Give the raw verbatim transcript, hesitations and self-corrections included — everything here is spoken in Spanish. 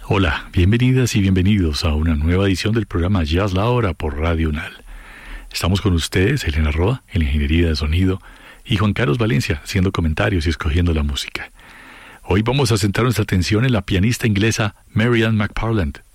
Hola, bienvenidas y bienvenidos a una nueva edición del programa Jazz La Hora por Radio UNAL. Estamos con ustedes, Elena Roa, en Ingeniería de Sonido, y Juan Carlos Valencia, haciendo comentarios y escogiendo la música. Hoy vamos a centrar nuestra atención en la pianista inglesa Mary Ann McParland,